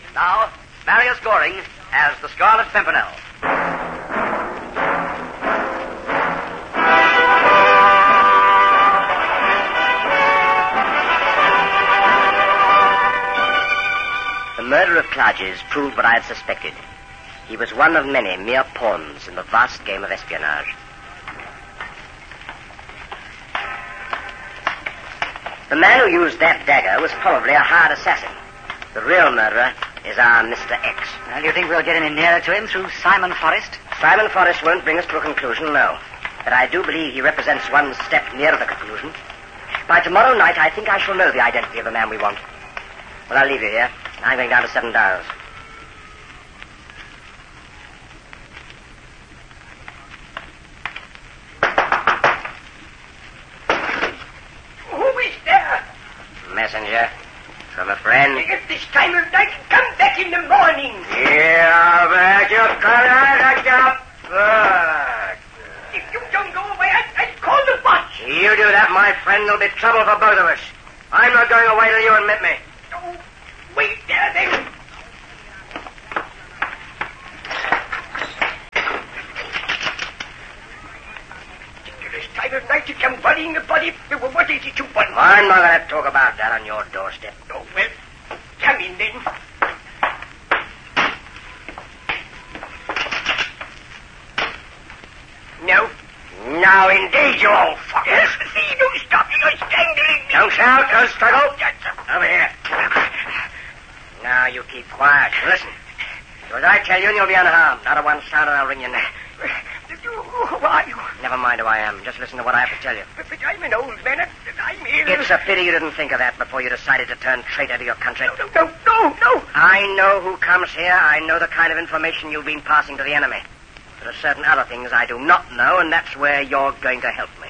Now, Marius Goring as the Scarlet Pimpernel. The murder of Clarges proved what I had suspected. He was one of many mere pawns in the vast game of espionage. The man who used that dagger was probably a hired assassin. The real murderer is our Mr. X. Well, do you think we'll get any nearer to him through Simon Forrest? Simon Forrest won't bring us to a conclusion, no. But I do believe he represents one step nearer the conclusion. By tomorrow night, I think I shall know the identity of the man we want. Well, I'll leave you here. I'm going down to Seven Dials. Who is there? Messenger. From a friend. At this time of night, come back in the morning. Yeah, back you back. If you don't go away, I'll call the watch. You do that, my friend, there'll be trouble for both of us. I'm not going away till you admit me. Oh, wait there, then. This time of night to come worrying about it. What is it you want? I'm not going to talk about that on your doorstep. Oh, well, come in then. No. No, indeed, you old fucker. Yes, see, don't stop. You're strangling me. Don't shout, don't struggle. Over here. Now, you keep quiet. Listen. Do as I tell you and you'll be unharmed. Not a one sound and I'll wring your neck. Who are you? Never mind who I am. Just listen to what I have to tell you. But I'm an old man, and I'm ill. It's a pity you didn't think of that before you decided to turn traitor to your country. No. I know who comes here. I know the kind of information you've been passing to the enemy. There are certain other things I do not know, and that's where you're going to help me.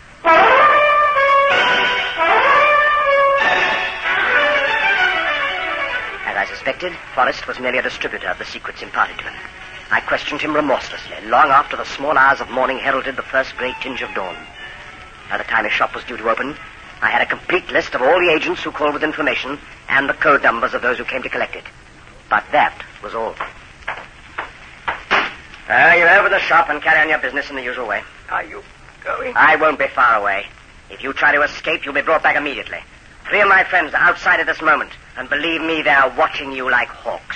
As I suspected, Forrest was merely a distributor of the secrets imparted to him. I questioned him remorselessly, long after the small hours of morning heralded the first great tinge of dawn. By the time his shop was due to open, I had a complete list of all the agents who called with information and the code numbers of those who came to collect it. But that was all. You open the shop and carry on your business in the usual way. Are you going? I won't be far away. If you try to escape, you'll be brought back immediately. 3 of my friends are outside at this moment, and believe me, they're watching you like hawks.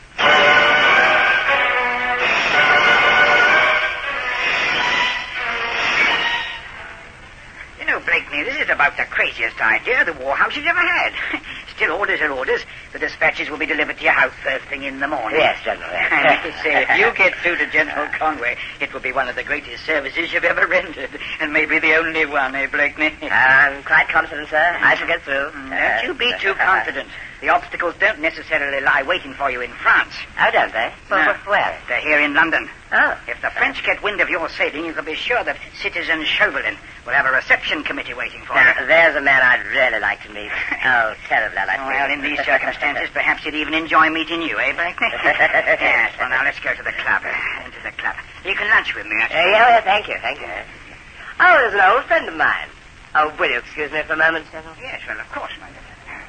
You know, Blakeney, this is about the craziest idea the War House has ever had. Still, orders are orders. The dispatches will be delivered to your house first thing in the morning. Yes, General. And let me say, if you get through to General Conway, it will be one of the greatest services you've ever rendered. And maybe the only one, Blakeney? I'm quite confident, sir. I shall get through. Don't you be too confident. The obstacles don't necessarily lie waiting for you in France. Oh, don't they? No. Where? They're here in London. Oh. If the French get wind of your sailing, you can be sure that Citizen Chauvelin will have a reception committee waiting for Now, you. there's a man I'd really like to meet. Oh, terribly like to meet. Well, in these circumstances, perhaps he'd even enjoy meeting you, Blakeney? Yes, well, now let's go to the club. Into the club. You can lunch with me, actually. Yeah, thank you. Oh, there's an old friend of mine. Oh, will you excuse me for a moment, General? Yes, well, of course, my dear.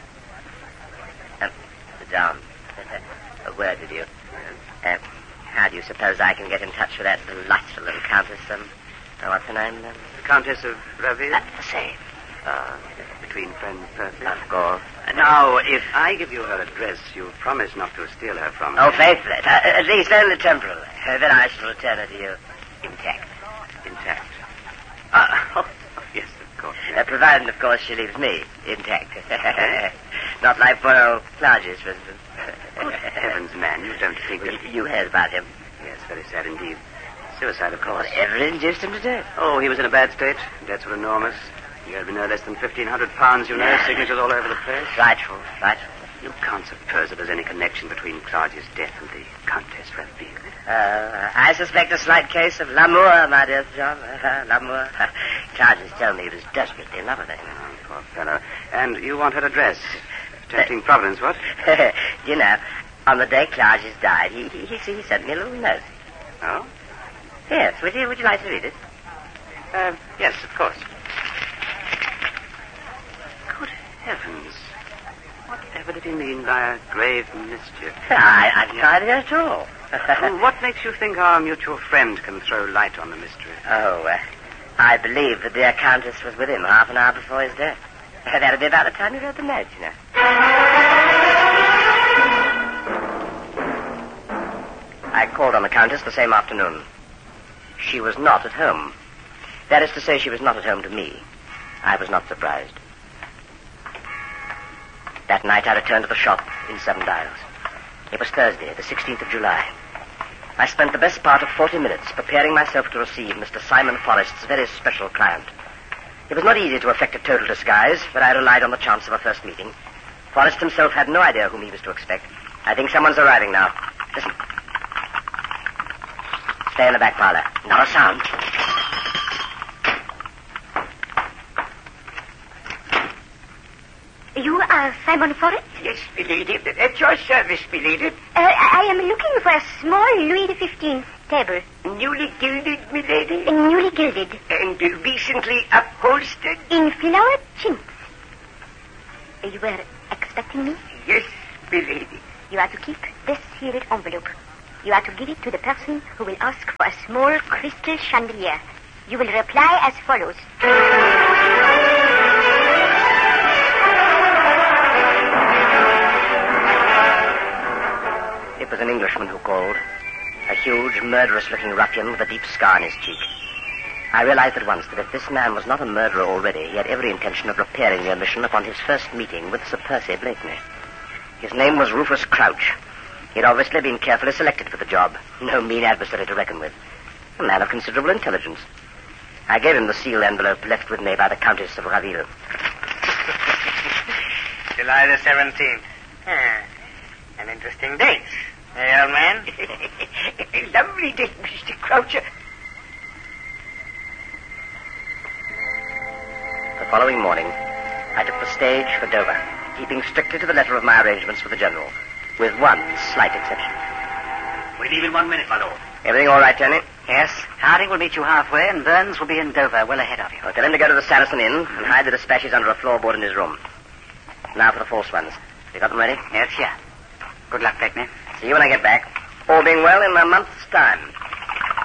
John, a word with you. How do you suppose I can get in touch with that delightful little Countess, what's her name? The Countess of Raville? The same. Between friends, perfect. Of course. Now, if I give you her address, you promise not to steal her from me. Oh, faithfully. At least only temporarily. Then I shall return her to you intact. Intact. Yes, of course. Provided, of course, she leaves me intact. Not like poor old Clarges, for instance. Good heavens, man, you don't think that... You heard about him. Yes, very sad indeed. Suicide, of course. Whatever induced him to do it? Oh, he was in a bad state. Debts were enormous. He owed me no less than £1,500, you know. Signatures all over the place. Frightful. You can't suppose that there's any connection between Clarges' death and the Countess Raville. I suspect a slight case of l'amour, my dear John. L'amour. Clarges told me he was desperately in love with her. Oh, poor fellow. And you want her address? Tempting Providence, what? You know, on the day Clarges died, he sent me a little note. Oh? Yes, would you like to read it? Yes, of course. Good heavens. Whatever whatever did he mean by a grave mischief? I've no idea at all. Well, what makes you think our mutual friend can throw light on the mystery? I believe the dear Countess was with him half an hour before his death. That'd be about the time he wrote the note, you know. I called on the Countess the same afternoon. She was not at home. That is to say, she was not at home to me. I was not surprised. That night I returned to the shop in Seven Dials. It was Thursday, the 16th of July. I spent the best part of 40 minutes preparing myself to receive Mr. Simon Forrest's very special client. It was not easy to effect a total disguise, but I relied on the chance of a first meeting. Forrest himself had no idea whom he was to expect. I think someone's arriving now. Listen. Stay in the back parlor. Not a sound. You are Simon Forrest? Yes, milady. At your service, milady. I am looking for a small Louis XV table. Newly gilded, milady. Newly gilded. And recently upholstered. In flowered chintz. You were expecting me? Yes, milady. You are to keep this sealed envelope. You are to give it to the person who will ask for a small crystal chandelier. You will reply as follows. It was an Englishman who called. A huge, murderous-looking ruffian with a deep scar on his cheek. I realized at once that if this man was not a murderer already, he had every intention of repairing the omission upon his first meeting with Sir Percy Blakeney. His name was Rufus Crouch. He had obviously been carefully selected for the job. No mean adversary to reckon with. A man of considerable intelligence. I gave him the sealed envelope left with me by the Countess of Raville. July the 17th. An interesting date. Hey, old man? Lovely date, Mr. Croucher. The following morning, I took the stage for Dover, keeping strictly to the letter of my arrangements with the General, with one slight exception. We leave in 1 minute, my lord. Everything all right, Tony? Yes. Harding will meet you halfway, and Burns will be in Dover, well ahead of you. I'll tell him to go to the Saracen Inn and hide the dispatches under a floorboard in his room. Now for the false ones. You got them ready? Yes, here. Good luck, Blakeney. See you when I get back. All being well in a month's time.